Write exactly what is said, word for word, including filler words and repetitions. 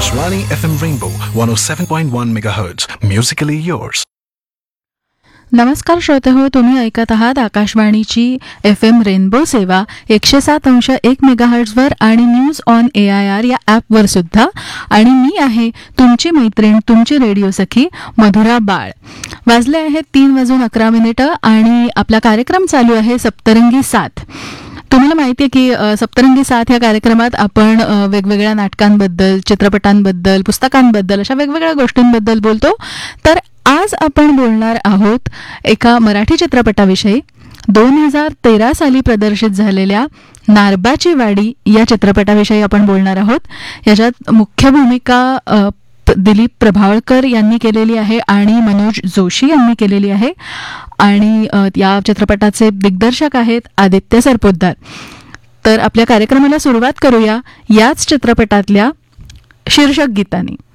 Akashvani F M Rainbow one oh seven point one megahertz. Musically yours. नमस्कार श्रोते हो, तुम्ही ऐकत आहात आकाशवाणीची एफ एम रेनबो सेवा एकशे सात अंश एक मेगाहर्ट्झवर आणि news on A I R या ॲपवर सुद्धा. आणि मी आहे तुमची मैत्रीण, तुमची रेडिओ सखी मधुरा बाळ. वाजले आहेत तीन वाजून अकरा मिनिटं आणि आपला कार्यक्रम चालू आहे सप्तरंगी साथ. तुम्हाला माहिती आहे की सप्तरंगी साथ या कार्यक्रमात आपण वेगवेगळ्या नाटकांबद्दल, चित्रपटांबद्दल, पुस्तकांबद्दल अशा वेगवेगळ्या गोष्टींबद्दल बोलतो. तर आज आपण बोलणार आहोत एका मराठी चित्रपटाविषयी. दोन हजार तेरा साली प्रदर्शित झालेल्या नारबाची वाडी या चित्रपटाविषयी आपण बोलणार आहोत. याच्यात मुख्य भूमिका दिलीप प्रभावळकर यांनी केलेली आहे आणि मनोज जोशी यांनी केलेली आहे. आणि या चित्रपटाचे दिग्दर्शक आहेत आदित्य सरपोतदार. तर आपल्या कार्यक्रमाला सुरुवात करूया याच चित्रपटातल्या शीर्षक गीताने.